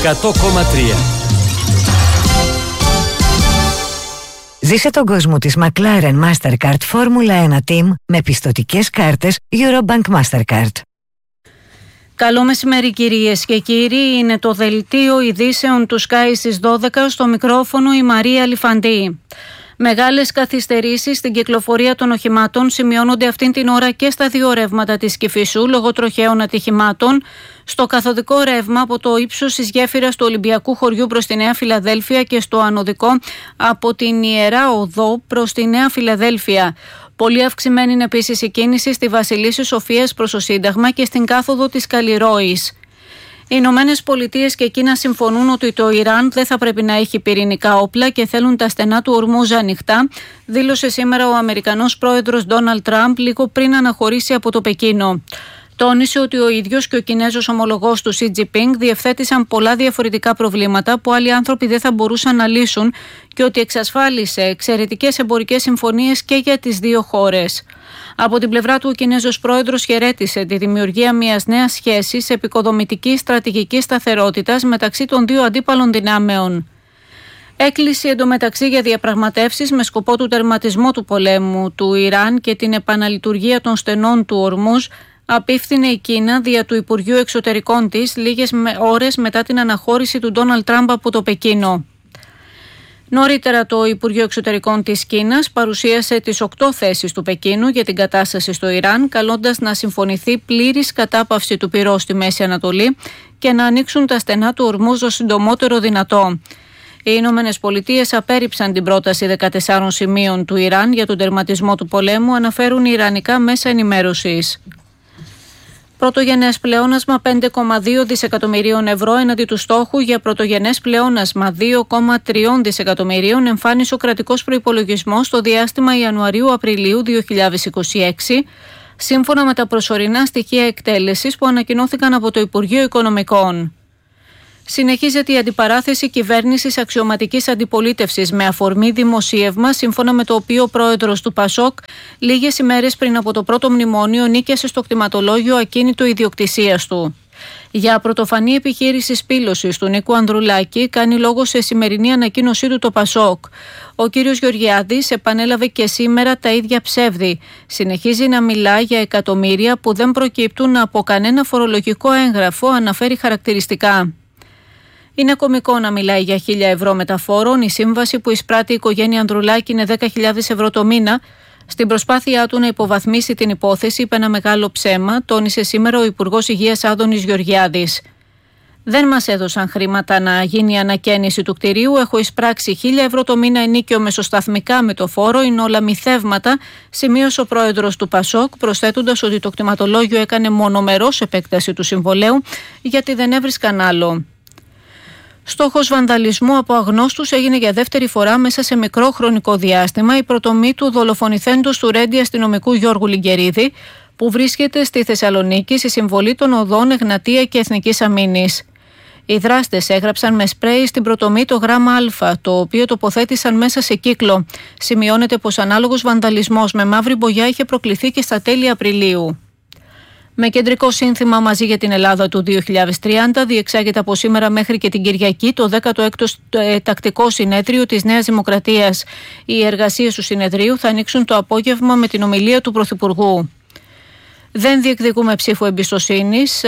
100,3. Ζήσε τον κόσμο της McLaren Mastercard Formula 1 Team με πιστωτικές κάρτες Eurobank Mastercard. Καλό μεσημέρι κυρίες και κύριοι, είναι το δελτίο ειδήσεων του Sky στις 12, στο μικρόφωνο η Μαρία Λιφαντή. Μεγάλες καθυστερήσεις στην κυκλοφορία των οχημάτων σημειώνονται αυτήν την ώρα και στα δύο ρεύματα της Κηφισού λόγω τροχαίων ατυχημάτων. Στο καθοδικό ρεύμα από το ύψος της γέφυρας του Ολυμπιακού Χωριού προς τη Νέα Φιλαδέλφια και στο ανωδικό από την Ιερά Οδό προς τη Νέα Φιλαδέλφια. Πολύ αυξημένη είναι επίσης η κίνηση στη Βασιλίσσης Σοφίας προς το Σύνταγμα και στην κάθοδο της Καλλιρόης. Οι Ηνωμένες Πολιτείες και Κίνα συμφωνούν ότι το Ιράν δεν θα πρέπει να έχει πυρηνικά όπλα και θέλουν τα στενά του Ορμούζ ανοιχτά, δήλωσε σήμερα ο Αμερικανός πρόεδρος Ντόναλντ Τραμπ λίγο πριν αναχωρήσει από το Πεκίνο. Τόνισε ότι ο ίδιος και ο Κινέζος ομολογός του Σι Τζινπίνγκ διευθέτησαν πολλά διαφορετικά προβλήματα που άλλοι άνθρωποι δεν θα μπορούσαν να λύσουν και ότι εξασφάλισε εξαιρετικές εμπορικές συμφωνίες και για τις δύο χώρες. Από την πλευρά του, ο Κινέζος πρόεδρος χαιρέτησε τη δημιουργία μιας νέας σχέσης επικοδομητικής στρατηγικής σταθερότητας μεταξύ των δύο αντίπαλων δυνάμεων. Έκκληση εντωμεταξύ για διαπραγματεύσεις με σκοπό του τερματισμού του πολέμου του Ιράν και την επαναλειτουργία των στενών του Ορμούζ απίφθινε η Κίνα δια του Υπουργείου Εξωτερικών της λίγες ώρες μετά την αναχώρηση του Ντόναλντ Τραμπ από το Πεκίνο. Νωρίτερα το Υπουργείο Εξωτερικών της Κίνας παρουσίασε τις 8 θέσεις του Πεκίνου για την κατάσταση στο Ιράν, καλώντας να συμφωνηθεί πλήρης κατάπαυση του πυρός στη Μέση Ανατολή και να ανοίξουν τα στενά του Ορμούζ το συντομότερο δυνατό. Οι Ηνωμένες Πολιτείες απέρριψαν την πρόταση 14 σημείων του Ιράν για τον τερματισμό του πολέμου, αναφέρουν οι ιρανικά μέσα ενημέρωσης. Πρωτογενές πλεόνασμα 5,2 δισεκατομμυρίων ευρώ έναντι του στόχου για πρωτογενές πλεόνασμα 2,3 δισεκατομμυρίων εμφάνισε ο κρατικός προϋπολογισμός στο διάστημα Ιανουαρίου-Απριλίου 2026, σύμφωνα με τα προσωρινά στοιχεία εκτέλεσης που ανακοινώθηκαν από το Υπουργείο Οικονομικών. Συνεχίζεται η αντιπαράθεση κυβέρνησης αξιωματικής αντιπολίτευσης με αφορμή δημοσίευμα, σύμφωνα με το οποίο ο πρόεδρος του ΠΑΣΟΚ λίγες ημέρες πριν από το πρώτο μνημόνιο νίκιασε στο κτηματολόγιο ακίνητο ιδιοκτησίας του. Για πρωτοφανή επιχείρηση σπήλωσης του Νίκου Ανδρουλάκη κάνει λόγο σε σημερινή ανακοίνωσή του το ΠΑΣΟΚ. Ο κύριος Γεωργιάδης επανέλαβε και σήμερα τα ίδια ψεύδη. Συνεχίζει να μιλά για εκατομμύρια που δεν προκύπτουν από κανένα φορολογικό έγγραφο, αναφέρει χαρακτηριστικά. Είναι κωμικό να μιλάει για 1.000 ευρώ μεταφόρων. Η σύμβαση που εισπράττει η οικογένεια Ανδρουλάκη είναι 10.000 ευρώ το μήνα. Στην προσπάθειά του να υποβαθμίσει την υπόθεση, είπε ένα μεγάλο ψέμα, τόνισε σήμερα ο Υπουργός Υγείας Άδωνης Γεωργιάδης. Δεν μας έδωσαν χρήματα να γίνει η ανακαίνιση του κτηρίου. Έχω εισπράξει 1.000 ευρώ το μήνα ενίκιο μεσοσταθμικά με το φόρο. Είναι όλα μυθεύματα, σημείωσε ο πρόεδρος του ΠΑΣΟΚ, προσθέτοντας ότι το κτηματολόγιο έκανε μονομερώς επέκταση του συμβολέου, γιατί δεν έβρισκαν άλλο. Στόχος βανδαλισμού από αγνώστους έγινε για δεύτερη φορά μέσα σε μικρό χρονικό διάστημα η πρωτομή του δολοφονηθέντος του ρέντι αστυνομικού Γιώργου Λιγκερίδη, που βρίσκεται στη Θεσσαλονίκη στη συμβολή των οδών Εγνατία και Εθνικής Αμήνης. Οι δράστες έγραψαν με σπρέι στην πρωτομή το γράμμα Α, το οποίο τοποθέτησαν μέσα σε κύκλο. Σημειώνεται πως ανάλογος βανδαλισμός με μαύρη μπογιά είχε προκληθεί και στα τέλη Απριλίου. Με κεντρικό σύνθημα «Μαζί για την Ελλάδα» του 2030 διεξάγεται από σήμερα μέχρι και την Κυριακή το 16ο τακτικό συνέδριο της Νέας Δημοκρατίας. Οι εργασίες του συνεδρίου θα ανοίξουν το απόγευμα με την ομιλία του Πρωθυπουργού. Δεν διεκδικούμε ψήφο εμπιστοσύνης,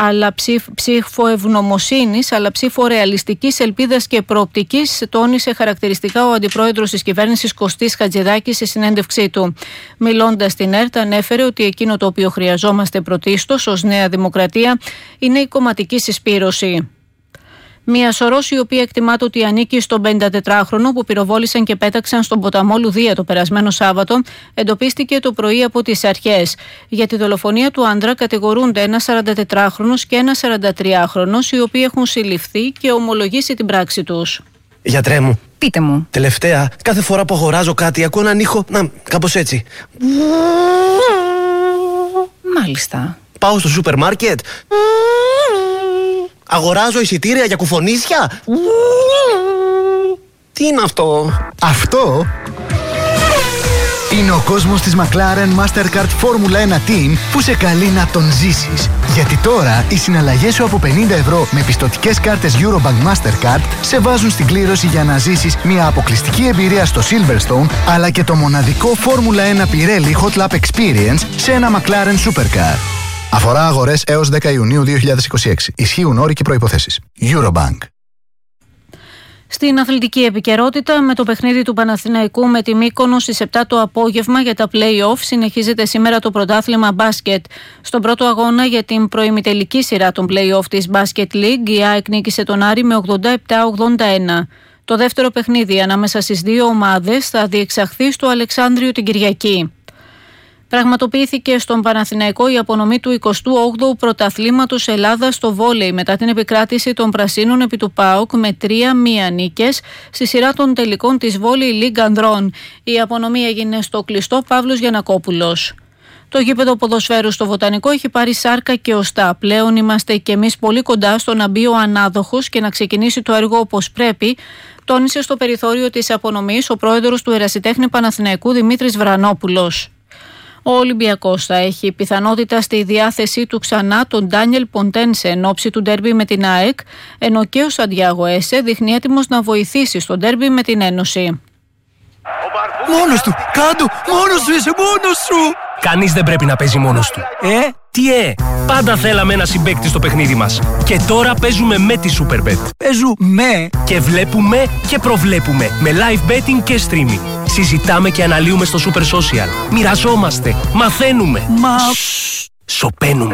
ψήφο ευγνωμοσύνης, αλλά ψήφο ρεαλιστικής ελπίδας και προοπτικής, τόνισε χαρακτηριστικά ο αντιπρόεδρος της κυβέρνησης Κωστής Χατζηδάκης σε συνέντευξή του. Μιλώντας στην ΕΡΤ, ανέφερε ότι εκείνο το οποίο χρειαζόμαστε πρωτίστως ως Νέα Δημοκρατία είναι η κομματική συσπήρωση. Μια σωρός η οποία εκτιμάται ότι ανήκει στον 54χρονο που πυροβόλησαν και πέταξαν στον ποταμό Λουδία το περασμένο Σάββατο, εντοπίστηκε το πρωί από τις αρχές. Για τη δολοφονία του άντρα κατηγορούνται ένα 44χρονος και ένα 43χρονος, οι οποίοι έχουν συλληφθεί και ομολογήσει την πράξη τους. Γιατρέ μου. Πείτε μου. Τελευταία, κάθε φορά που αγοράζω κάτι, ακούω έναν ήχο. Να, κάπως έτσι. Μάλιστα. Πάω στο σούπερ μάρκετ. Αγοράζω εισιτήρια για κουφονίσια. Τι είναι αυτό? Αυτό Είναι ο κόσμος της McLaren Mastercard Formula 1 Team που σε καλεί να τον ζήσεις. Γιατί τώρα οι συναλλαγές σου από 50 ευρώ με πιστωτικές κάρτες Eurobank Mastercard σε βάζουν στην κλήρωση για να ζήσεις μια αποκλειστική εμπειρία στο Silverstone, αλλά και το μοναδικό Formula 1 Pirelli Hot Lap Experience σε ένα McLaren Supercar. Αφορά αγορές έως 10 Ιουνίου 2026. Ισχύουν όροι και προϋποθέσεις. Eurobank. Στην αθλητική επικαιρότητα, με το παιχνίδι του Παναθηναϊκού με τη Μύκονο στις 7 το απόγευμα για τα play-off, συνεχίζεται σήμερα το πρωτάθλημα μπάσκετ. Στον πρώτο αγώνα για την προημιτελική σειρά των play-off της Basket League, η ΑΕΚ νίκησε τον Άρη με 87-81. Το δεύτερο παιχνίδι ανάμεσα στις δύο ομάδες θα διεξαχθεί στο Αλεξάνδριο την Κυριακή. Πραγματοποιήθηκε στον Παναθηναϊκό η απονομή του 28ου Πρωταθλήματος Ελλάδας στο βόλεϊ μετά την επικράτηση των Πρασίνων επί του ΠΑΟΚ με 3-1 νίκες στη σειρά των τελικών της Volley League Ανδρών. Η απονομή έγινε στο κλειστό Παύλος Γιαννακόπουλος. Το γήπεδο ποδοσφαίρου στο Βοτανικό έχει πάρει σάρκα και οστά. Πλέον είμαστε κι εμείς πολύ κοντά στο να μπει ο ανάδοχος και να ξεκινήσει το έργο όπως πρέπει, τόνισε στο περιθώριο της απονομής ο πρόεδρος του Ερασιτέχνη Παναθηναϊκού Δημήτρης Βρανόπουλος. Ο Ολυμπιακός θα έχει πιθανότητα στη διάθεσή του ξανά τον Ντάνιελ Ποντένσε εν ώψη του ντέρμπι με την ΑΕΚ, ενώ και ο Σαντιάγο Έσε δείχνει έτοιμος να βοηθήσει στο ντέρμπι με την Ένωση. Μόνος του! Κάντο! Μόνος σου είσαι! Μόνος σου! Κανείς δεν πρέπει να παίζει μόνος του. Τι πάντα θέλαμε ένα συμπαίκτη στο παιχνίδι μας. Και τώρα παίζουμε με τη Superbet. Παίζουμε! Και βλέπουμε και προβλέπουμε με live betting και streaming. Συζητάμε και αναλύουμε στο Super Social. Μοιραζόμαστε, μαθαίνουμε. Σωπαίνουμε.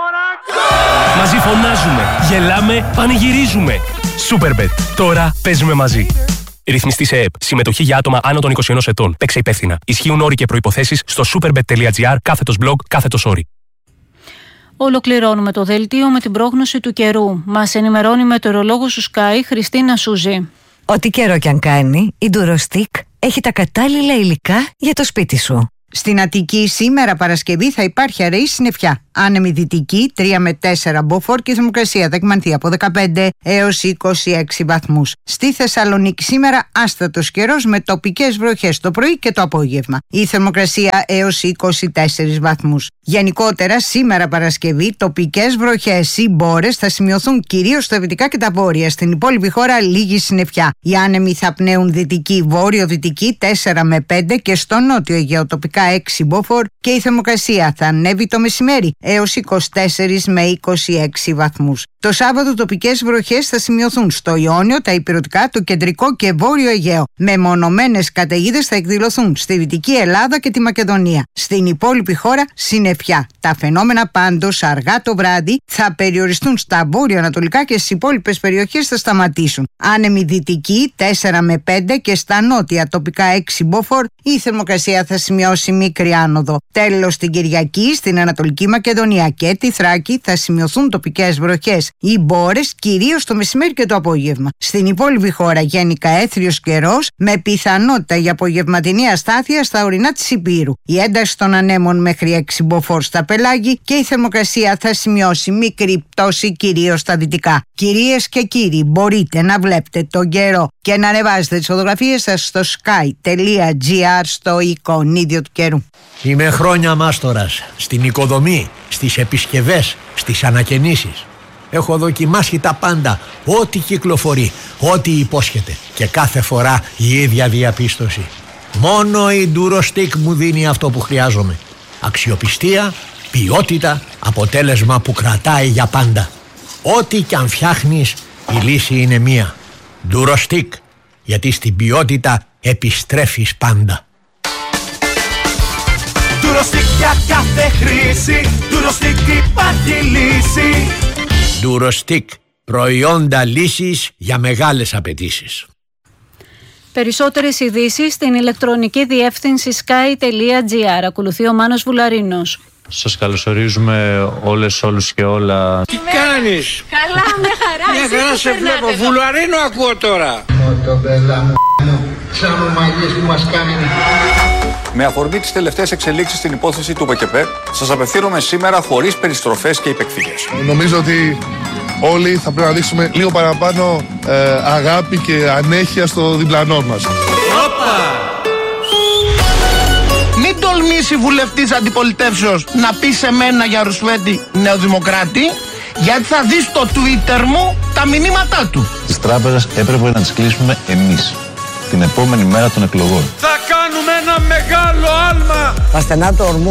Μαζί φωνάζουμε, γελάμε, πανηγυρίζουμε. Superbet. Τώρα παίζουμε μαζί. Ρυθμιστή σε ΕΕΠ. Συμμετοχή για άτομα άνω των 21 ετών. Παίξε υπεύθυνα. Ισχύουν όροι και προϋποθέσεις στο superbet.gr/blog/όροι. Ολοκληρώνουμε το δελτίο με την πρόγνωση του καιρού. Μας ενημερώνει η μετεωρολόγος του Sky, Χριστίνα Σούζη. Ό,τι καιρό κι αν κάνει, η Durostick έχει τα κατάλληλα υλικά για το σπίτι σου. Στην Αττική σήμερα Παρασκευή θα υπάρχει αραιή συννεφιά. Άνεμη δυτική 3 με 4 μποφόρ και η θερμοκρασία θα εκμανθεί από 15 έως 26 βαθμούς. Στη Θεσσαλονίκη σήμερα άστατος καιρός με τοπικές βροχές το πρωί και το απόγευμα. Η θερμοκρασία έως 24 βαθμούς. Γενικότερα σήμερα Παρασκευή τοπικές βροχές ή μπόρες θα σημειωθούν κυρίως στα δυτικά και τα βόρεια. Στην υπόλοιπη χώρα λίγη συννεφιά. Οι άνεμοι θα πνέουν δυτική βόρειο-δυτική 4 με 5 και στο νότιο Αιγαίο τοπικά 6 μποφόρ και η θερμοκρασία θα ανέβει το μεσημέρι έως 24 με 26 βαθμούς. Το Σάββατο τοπικές βροχές θα σημειωθούν στο Ιόνιο, τα Ηπειρωτικά, το κεντρικό και βόρειο Αιγαίο. Μεμονωμένες καταιγίδες θα εκδηλωθούν στη Δυτική Ελλάδα και τη Μακεδονία. Στην υπόλοιπη χώρα συννεφιά. Τα φαινόμενα πάντως αργά το βράδυ θα περιοριστούν στα βόρειο-ανατολικά και στις υπόλοιπες περιοχές θα σταματήσουν. Άνεμη δυτική 4 με 5 και στα νότια τοπικά 6 μποφόρ. Η θερμοκρασία θα σημειώσει μικρή άνοδο. Τέλος, την Κυριακή στην Ανατολική Μακεδονία και τη Θράκη θα σημειωθούν τοπικές βροχές ή μπόρες κυρίως το μεσημέρι και το απόγευμα. Στην υπόλοιπη χώρα γενικά έθριος καιρός με πιθανότητα για απογευματινή αστάθεια στα ορεινά της Υπήρου. Η ένταση των ανέμων μέχρι 6 μποφόρ στα πελάγη και η θερμοκρασία θα σημειώσει μικρή πτώση κυρίως στα δυτικά. Κυρίες και κύριοι, μπορείτε να βλέπετε τον καιρό και να ανεβάζετε τις φωτογραφίες σας στο sky.gr στο εικονίδιο του καιρού. Είμαι χρόνια μάστορας στην οικοδομή, στις επισκευές, στις ανακαινήσεις. Έχω δοκιμάσει τα πάντα, ό,τι κυκλοφορεί, ό,τι υπόσχεται και κάθε φορά η ίδια διαπίστωση. Μόνο η Durostick μου δίνει αυτό που χρειάζομαι. Αξιοπιστία, ποιότητα, αποτέλεσμα που κρατάει για πάντα. Ό,τι κι αν φτιάχνεις, η λύση είναι μία. Durostick, γιατί στην ποιότητα επιστρέφεις πάντα. Durostick για κάθε χρήση, Durostick υπάρχει λύση. Durostick, προϊόντα λύσης για μεγάλες απαιτήσεις. Περισσότερες ειδήσεις στην ηλεκτρονική διεύθυνση sky.gr. Ακολουθεί ο Μάνος Βουλαρίνος. Σας καλωσορίζουμε όλους και όλα. Τι κάνεις? Καλά, με χαρά. Μια χαρά σε βλέπω. Βουλαρίνο ακούω τώρα. Το μπελά μου, σαν ομαλίες που μας κάνουν. Με αφορμή τις τελευταίες εξελίξεις στην υπόθεση του ΠΚΠ, σας απευθύνομαι σήμερα χωρίς περιστροφές και υπεκφυγές. Νομίζω ότι όλοι θα πρέπει να δείξουμε λίγο παραπάνω αγάπη και ανέχεια στο διπλανό μας. μην τολμήσει βουλευτής αντιπολιτεύσεως να πει σε μένα για Ρουσφέτη νεοδημοκράτη, γιατί θα δει στο Twitter μου τα μηνύματά του. Τις τράπεζες έπρεπε να τις κλείσουμε εμείς την επόμενη μέρα των εκλογών. Θα κάνουμε ένα μεγάλο άλμα. Τα στενά του ορμού